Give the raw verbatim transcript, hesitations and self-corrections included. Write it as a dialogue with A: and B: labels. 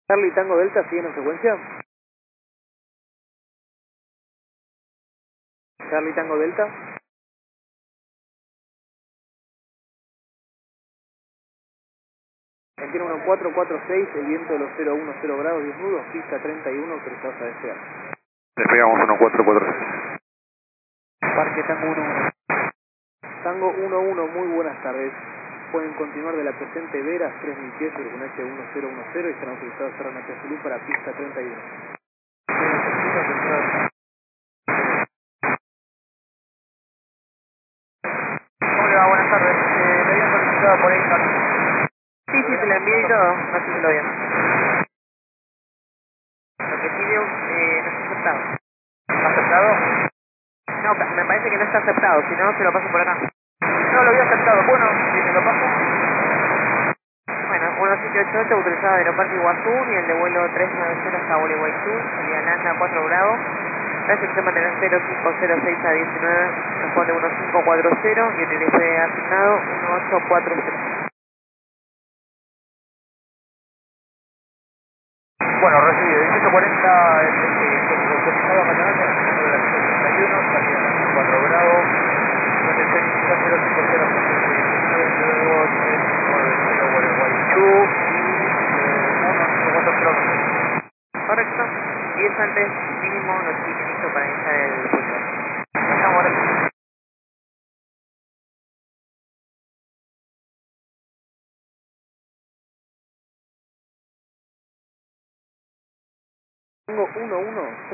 A: Charlie Tango Delta, ¿siguen en frecuencia? Charlie Tango Delta. Entiendo uno cuatro cuatro seis, el viento de los cero uno cero grados, diez nudos, pista treinta y uno, cruzados a desear.
B: Despegamos uno cuatro cuatro seis.
A: Parque Tango uno uno. Tango uno uno, muy buenas tardes. Pueden continuar de la presente Veras, tres mil pies sobre un H uno cero uno cero y están autorizados a cerrar N P Zulu para pista treinta y uno.
C: Hola, buenas tardes. Eh, le habían solicitado por ahí también. Sí, sí, se le envié y todo. No sé si lo vieron. Lo que pide eh, no está aceptado. ¿Está aceptado? No, me parece que no está aceptado. Si no, se lo paso por acá. No, lo había aceptado. Bueno, si me lo paso. Bueno, uno siete ocho ocho autorizado Aeroparque Iguazú y el de vuelo tres nueve cero hasta Gualeguaychú, salida Landa cuatro Bravo. Recepción mantener cero cinco cero seis a diecinueve, responde uno cinco cuatro cero y el I D F asignado uno ocho cuatro cero. Bueno, recibido dieciocho cuarenta, autorizado a Matanata, número de la pista treinta y uno, salida Landa cuatro Bravo. Recepción inicial cero cinco cero seis a diecinueve, luego tres nueve cero Gualeguaychú y uno cinco cuatro cero. Correcto. diez antes mínimo nos tiene listo para iniciar el vuelo. Estamos ahora.
A: Tango uno uno.